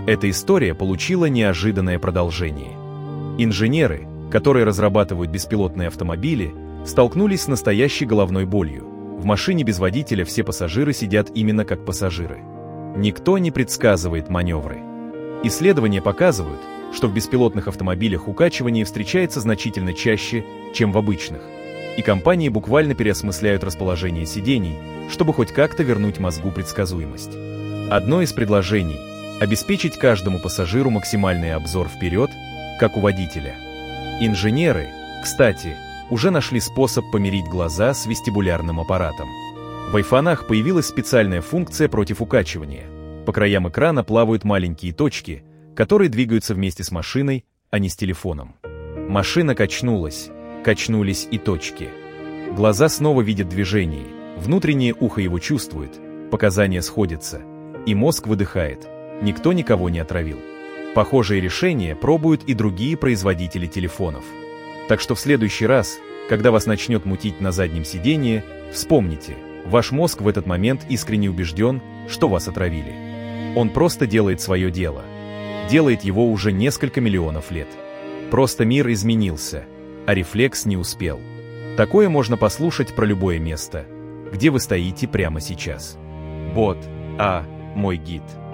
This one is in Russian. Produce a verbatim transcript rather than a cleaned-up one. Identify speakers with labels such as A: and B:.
A: Эта история получила неожиданное продолжение. Инженеры, которые разрабатывают беспилотные автомобили, столкнулись с настоящей головной болью. В машине без водителя все пассажиры сидят именно как пассажиры. Никто не предсказывает маневры. Исследования показывают, что в беспилотных автомобилях укачивание встречается значительно чаще, чем в обычных, и компании буквально переосмысляют расположение сидений, чтобы хоть как-то вернуть мозгу предсказуемость. Одно из предложений – обеспечить каждому пассажиру максимальный обзор вперед, как у водителя. Инженеры, кстати, уже нашли способ помирить глаза с вестибулярным аппаратом. В айфонах появилась специальная функция против укачивания. По краям экрана плавают маленькие точки, которые двигаются вместе с машиной, а не с телефоном. Машина качнулась, качнулись и точки. Глаза снова видят движение, внутреннее ухо его чувствует, показания сходятся, и мозг выдыхает. Никто никого не отравил. Похожие решения пробуют и другие производители телефонов. Так что в следующий раз, когда вас начнет мутить на заднем сидении, вспомните, ваш мозг в этот момент искренне убежден, что вас отравили. Он просто делает свое дело. Делает его уже несколько миллионов лет. Просто мир изменился, а рефлекс не успел. Такое можно послушать про любое место, где вы стоите прямо сейчас. Бот, а, мой гид.